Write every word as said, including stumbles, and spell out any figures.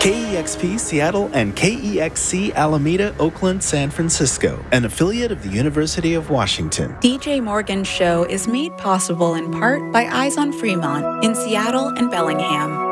K E X P Seattle and K E X C Alameda, Oakland, San Francisco, an affiliate of the University of Washington. D J Morgan's show is made possible in part by Eyes on Fremont in Seattle and Bellingham.